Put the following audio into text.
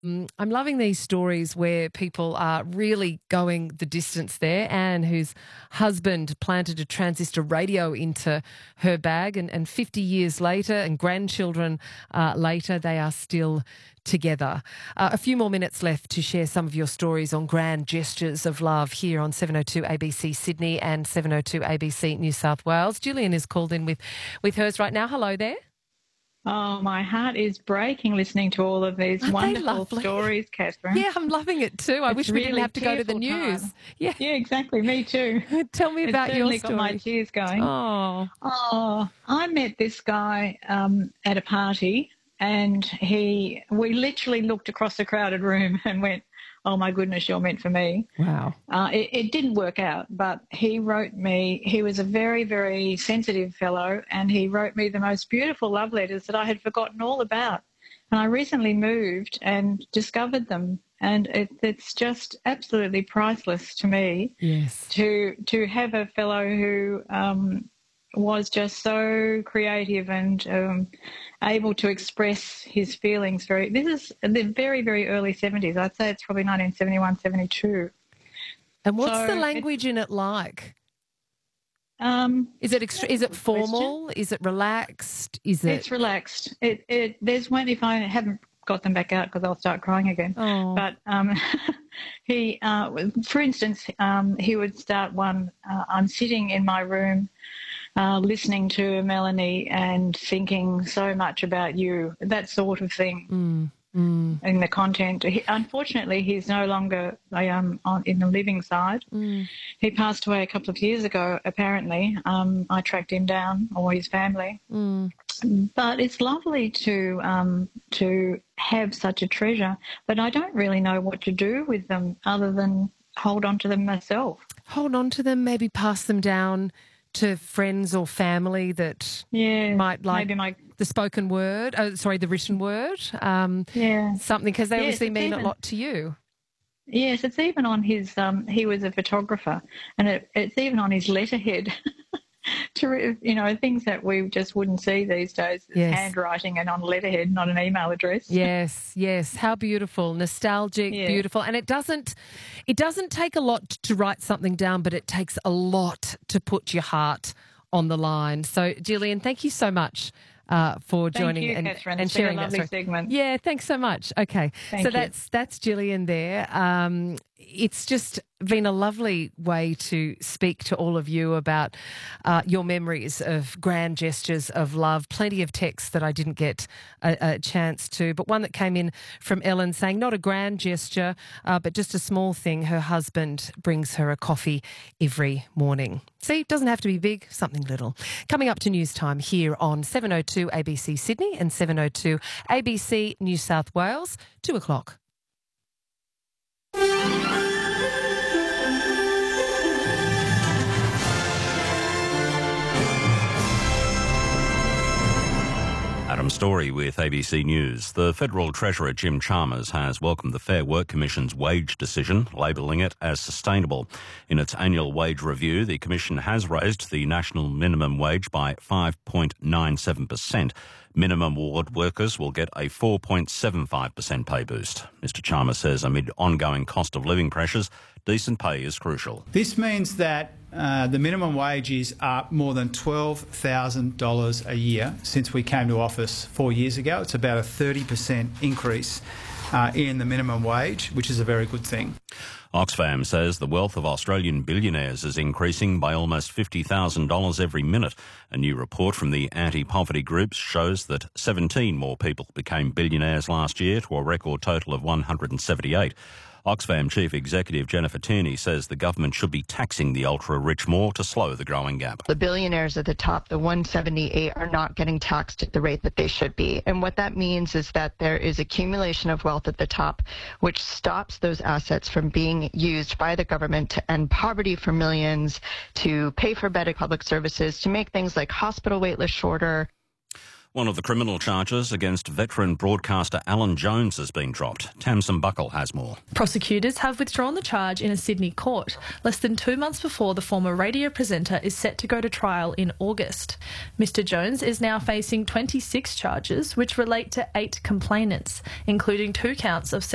I'm loving these stories where people are really going the distance there. Anne, whose husband planted a transistor radio into her bag, and 50 years later and grandchildren later, they are still together. A few more minutes left to share some of your stories on grand gestures of love here on 702 ABC Sydney and 702 ABC New South Wales. Gillian is called in with hers right now. Hello there. Oh, my heart is breaking listening to all of these wonderful stories, Catherine. Yeah, I'm loving it too. I wish we didn't have to go to the news. Yeah, exactly. Me too. Tell me about your story. Got my tears going. Oh, I met this guy at a party, and we literally looked across the crowded room and went, "Oh my goodness, you're meant for me." Wow. It didn't work out, but he wrote me. He was a very, very sensitive fellow, and he wrote me the most beautiful love letters that I had forgotten all about. And I recently moved and discovered them, and it's just absolutely priceless to me. Yes. To have a fellow who was just so creative and able to express his feelings. This is the very, very early 70s. I'd say it's probably 1971, 72. And what's the language in it like? Is it formal? Question. Is it relaxed? It's relaxed. There's one, if I haven't got them back out because I'll start crying again. Oh. But he, for instance, he would start one, "I'm sitting in my room listening to Melanie and thinking so much about you," that sort of thing. In the content. Unfortunately, he's no longer in the living side. He passed away a couple of years ago, apparently. I tracked him down, or his family. But it's lovely to have such a treasure, but I don't really know what to do with them other than hold on to them myself. Hold on to them, maybe pass them down to friends or family that might like the spoken word, the written word, something, because they obviously mean a lot to you. Yes, it's even on his, he was a photographer, and it's even on his letterhead. Things that we just wouldn't see these days. Yes. Handwriting and on letterhead, not an email address. Yes. How beautiful, nostalgic, beautiful. And it doesn't take a lot to write something down, but it takes a lot to put your heart on the line. So, Gillian, thank you so much for joining and sharing that story. Segment. Yeah, thanks so much. Okay, that's Gillian there. It's just been a lovely way to speak to all of you about your memories of grand gestures of love. Plenty of texts that I didn't get a chance to, but one that came in from Ellen saying, not a grand gesture, but just a small thing. Her husband brings her a coffee every morning. See, it doesn't have to be big, something little. Coming up to news time here on 702 ABC Sydney and 702 ABC New South Wales, 2 o'clock. Adam Story with ABC News. The Federal Treasurer Jim Chalmers has welcomed the Fair Work Commission's wage decision, labelling it as sustainable. In its annual wage review, the Commission has raised the national minimum wage by 5.97%. Minimum award workers will get a 4.75% pay boost. Mr Chalmers says amid ongoing cost of living pressures, decent pay is crucial. This means that the minimum wage is up more than $12,000 a year since we came to office 4 years ago. It's about a 30% increase in the minimum wage, which is a very good thing. Oxfam says the wealth of Australian billionaires is increasing by almost $50,000 every minute. A new report from the anti-poverty groups shows that 17 more people became billionaires last year to a record total of 178. Oxfam Chief Executive Jennifer Tierney says the government should be taxing the ultra-rich more to slow the growing gap. The billionaires at the top, the 178, are not getting taxed at the rate that they should be. And what that means is that there is accumulation of wealth at the top, which stops those assets from being used by the government to end poverty for millions, to pay for better public services, to make things like hospital waitlists shorter. One of the criminal charges against veteran broadcaster Alan Jones has been dropped. Tamsin Buckle has more. Prosecutors have withdrawn the charge in a Sydney court, less than 2 months before the former radio presenter is set to go to trial in August. Mr Jones is now facing 26 charges, which relate to 8 complainants, including 2 counts of